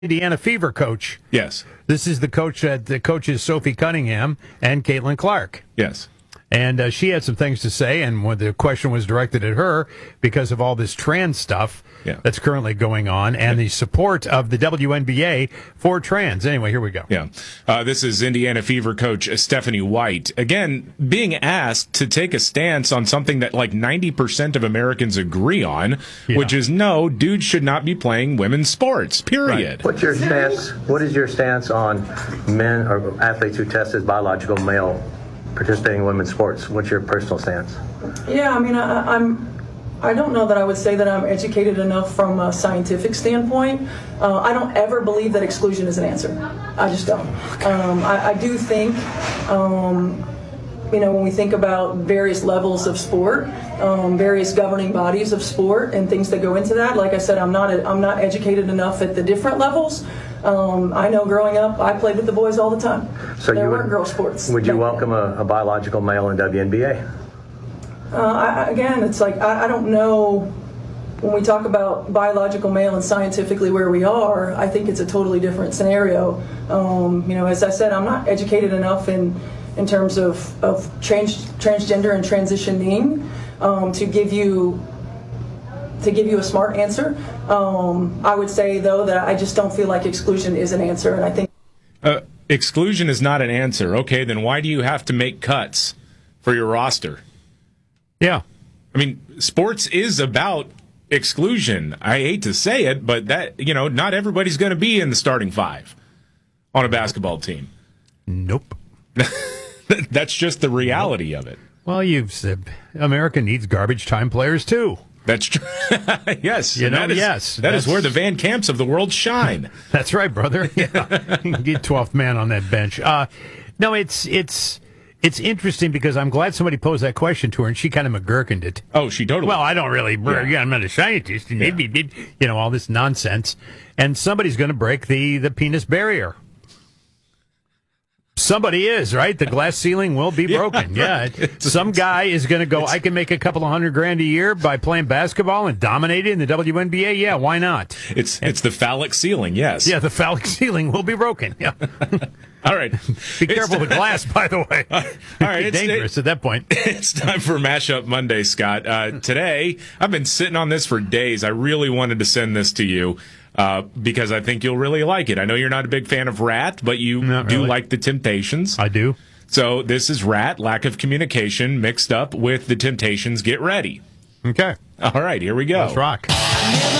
Indiana Fever coach. Yes. This is the coach the coaches Sophie Cunningham and Caitlin Clark. Yes. And she had some things to say, and when the question was directed at her because of all this trans stuff that's currently going on and the support of the WNBA for trans. Anyway, here we go. Yeah. This is Indiana Fever coach Stephanie White. Again, being asked to take a stance on something that like 90% of Americans agree on, which is no, dudes should not be playing women's sports, period. Right. What's your stance? What is your stance on men or athletes who test as biological male participating in women's sports? What's your personal stance? Yeah, I mean, I don't know that I would say that I'm educated enough from a scientific standpoint. I don't ever believe that exclusion is an answer. I just don't. I do think, when we think about various levels of sport, various governing bodies of sport and things that go into that, like I said, I'm not educated enough at the different levels. I know growing up, I played with the boys all the time. So there weren't girl sports. Would you welcome a biological male in WNBA? Again, it's like, I don't know, when we talk about biological male and scientifically where we are, I think it's a totally different scenario. As I said, I'm not educated enough in terms of transgender and transitioning to give you a smart answer. I would say, though, that I just don't feel like exclusion is an answer, and I think exclusion is not an answer. Okay, then why do you have to make cuts for your roster? Yeah. I mean, sports is about exclusion. I hate to say it, but that, not everybody's going to be in the starting five on a basketball team. Nope. That's just the reality of it. Well, you've said America needs garbage time players, too. That's true. Yes. That is where the Van Camps of the world shine. That's right, brother. Yeah. You can get 12th man on that bench. No, it's interesting because I'm glad somebody posed that question to her, and she kind of McGurkined it. Oh, she totally. Well, I don't really. I'm not a scientist, and all this nonsense. And somebody's going to break the penis barrier. Somebody is, right? The glass ceiling will be broken. Right. Some guy is going to go, I can make a couple of $100,000 a year by playing basketball and dominating the WNBA. Yeah, why not? It's the phallic ceiling, yes. Yeah, the phallic ceiling will be broken. Yeah. All right. Be careful with glass, by the way. All right. It's dangerous at that point. It's time for Mashup Monday, Scott. Today, I've been sitting on this for days. I really wanted to send this to you because I think you'll really like it. I know you're not a big fan of Rat, but you do like the Temptations. I do. So this is Rat, Lack of Communication, mixed up with the Temptations. Get ready. Okay. All right, here we go. Let's rock.